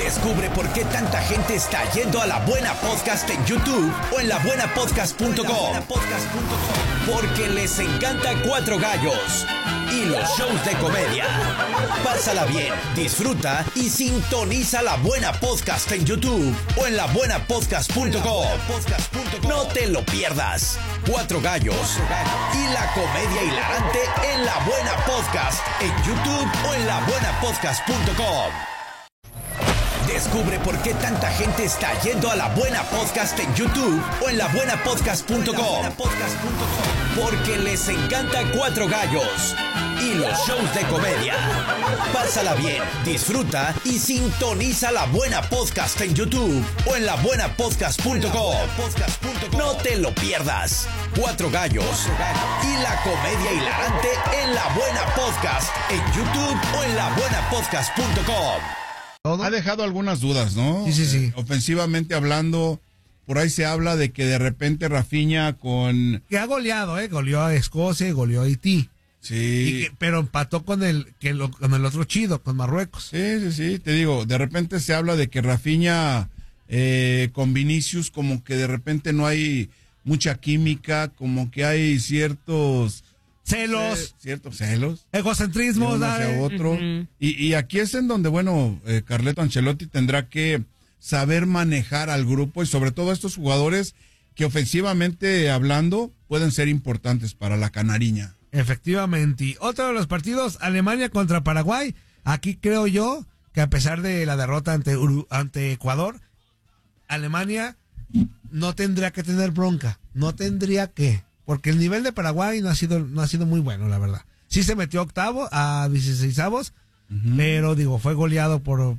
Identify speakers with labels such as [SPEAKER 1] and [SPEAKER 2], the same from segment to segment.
[SPEAKER 1] Descubre por qué tanta gente está yendo a La Buena Podcast en YouTube o en labuenapodcast.com. Porque les encanta Cuatro Gallos y los shows de comedia. Pásala bien, disfruta y sintoniza La Buena Podcast en YouTube o en labuenapodcast.com. No te lo pierdas. Cuatro Gallos y la comedia hilarante en La Buena Podcast en YouTube o en labuenapodcast.com. Descubre por qué tanta gente está yendo a La Buena Podcast en YouTube o en labuenapodcast.com. Porque les encanta Cuatro Gallos y los shows de comedia. Pásala bien, disfruta y sintoniza La Buena Podcast en YouTube o en labuenapodcast.com. No te lo pierdas. Cuatro Gallos y la comedia hilarante en La Buena Podcast en YouTube o en labuenapodcast.com.
[SPEAKER 2] Ha dejado algunas dudas, ¿no?
[SPEAKER 3] Sí.
[SPEAKER 2] Ofensivamente hablando, por ahí se habla de que de repente Rafinha con...
[SPEAKER 3] Que ha goleado, goleó a Escocia y goleó a Haití.
[SPEAKER 2] Sí.
[SPEAKER 3] Pero empató con el otro chido, con Marruecos.
[SPEAKER 2] Sí. Te digo, de repente se habla de que Rafinha con Vinicius como que de repente no hay mucha química, como que hay ciertos celos,
[SPEAKER 3] egocentrismo,
[SPEAKER 2] hacia otro. Uh-huh. Y aquí es en donde, Carleto Ancelotti tendrá que saber manejar al grupo y sobre todo a estos jugadores que ofensivamente hablando pueden ser importantes para la canariña.
[SPEAKER 3] Efectivamente. Y otro de los partidos, Alemania contra Paraguay. Aquí creo yo que a pesar de la derrota ante Ecuador, Alemania no tendría que tener bronca, porque el nivel de Paraguay no ha sido muy bueno, la verdad. Sí se metió octavo a 16avos, pero fue goleado por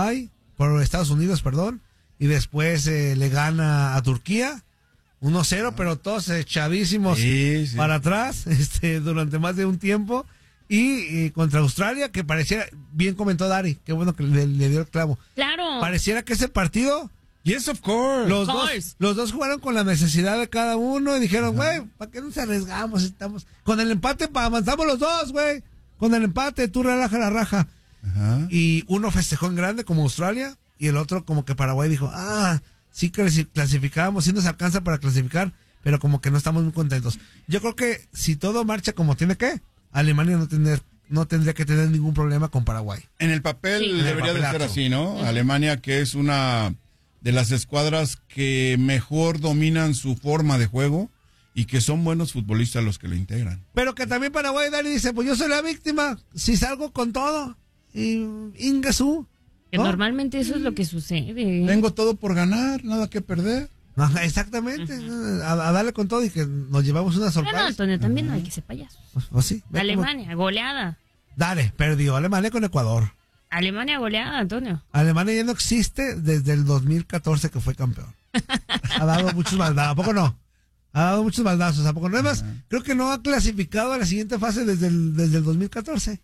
[SPEAKER 3] Estados Unidos, y después le gana a Turquía 1-0, pero todos chavísimos para atrás, durante más de un tiempo, y contra Australia, que pareciera, bien comentó Dari, qué bueno que le dio el clavo.
[SPEAKER 4] Claro.
[SPEAKER 3] Pareciera que ese partido...
[SPEAKER 2] Yes, of course.
[SPEAKER 3] Los dos jugaron con la necesidad de cada uno y dijeron, ¿para qué nos arriesgamos? Estamos con el empate, avanzamos los dos, con el empate, tú relaja la raja. Ajá. Y uno festejó en grande como Australia y el otro como que Paraguay dijo, sí clasificábamos, sí nos alcanza para clasificar, pero como que no estamos muy contentos. Yo creo que si todo marcha como tiene que, Alemania no tendría que tener ningún problema con Paraguay.
[SPEAKER 2] En el papel debería de ser así, ¿no? Uh-huh. Alemania, que es una de las escuadras que mejor dominan su forma de juego y que son buenos futbolistas los que lo integran.
[SPEAKER 3] Pero que también Paraguay dice, pues yo soy la víctima, si salgo con todo, y Ingasú.
[SPEAKER 4] Que normalmente eso es lo que sucede.
[SPEAKER 2] Tengo todo por ganar, nada que perder.
[SPEAKER 3] Ajá, exactamente, a darle con todo y que nos llevamos una sorpresa.
[SPEAKER 4] No, Antonio, también no hay que ser payasos.
[SPEAKER 3] ¿O sí?
[SPEAKER 4] Alemania, goleada.
[SPEAKER 3] Dale, perdió Alemania con Ecuador.
[SPEAKER 4] Alemania goleada, Antonio.
[SPEAKER 3] Alemania ya no existe desde el 2014 que fue campeón. Ha dado muchos maldazos, ¿a poco no? Ha dado muchos maldazos, ¿a poco no? Además, creo que no ha clasificado a la siguiente fase desde el 2014.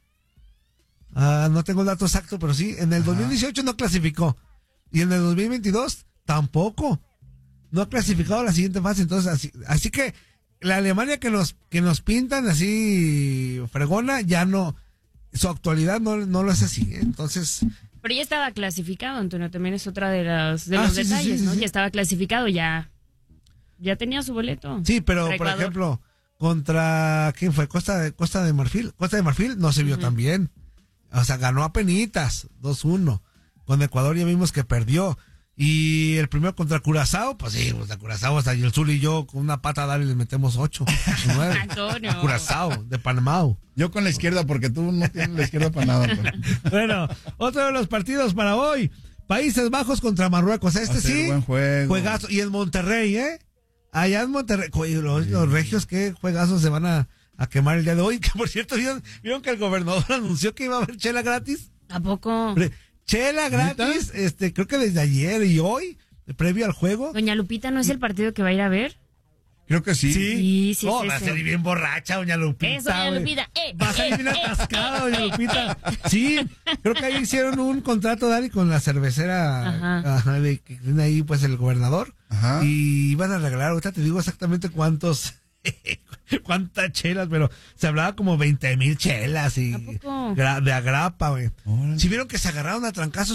[SPEAKER 3] No tengo el dato exacto, pero sí, en el 2018 no clasificó. Y en el 2022 tampoco. No ha clasificado a la siguiente fase, entonces así que la Alemania que nos pintan así fregona, ya no... Su actualidad no lo es así, entonces...
[SPEAKER 4] Pero ya estaba clasificado, Antonio, también es otra de los detalles, ¿no? Sí. Ya estaba clasificado, ya tenía su boleto.
[SPEAKER 3] Sí, pero por ejemplo, contra... ¿Quién fue? Costa de Marfil. Costa de Marfil no se vio tan bien. O sea, ganó a penitas, 2-1. Con Ecuador ya vimos que perdió. Y el primero contra Curazao, pues sí, a Curazao hasta el Zul y yo con una pata a dar y le metemos 8, 9.
[SPEAKER 4] Antonio.
[SPEAKER 3] A Curazao, de Panamá.
[SPEAKER 2] Yo con la izquierda, porque tú no tienes la izquierda para nada.
[SPEAKER 3] Bueno, otro de los partidos para hoy, Países Bajos contra Marruecos. Sí,
[SPEAKER 2] buen juego.
[SPEAKER 3] Juegazo. Y en Monterrey, allá en Monterrey, los regios, qué juegazos se van a quemar el día de hoy. Que por cierto, ¿vieron que el gobernador anunció que iba a haber chela gratis?
[SPEAKER 4] ¿A poco?
[SPEAKER 3] Chela gratis, creo que desde ayer y hoy, previo al juego.
[SPEAKER 4] Doña Lupita, ¿no es el partido que va a ir a ver?
[SPEAKER 2] Creo que sí.
[SPEAKER 4] Sí.
[SPEAKER 3] Va a salir bien borracha, doña Lupita.
[SPEAKER 4] Eso, doña Lupita.
[SPEAKER 3] Va a salir bien atascada, doña Lupita. Sí, creo que ahí hicieron un contrato, Dari, con la cervecera que tiene ahí, pues, el gobernador. Ajá. Y iban a regalar, ahorita te digo exactamente cuántas chelas, pero se hablaba como 20,000 chelas y de agrapa, güey. Si vieron que se agarraron a trancazos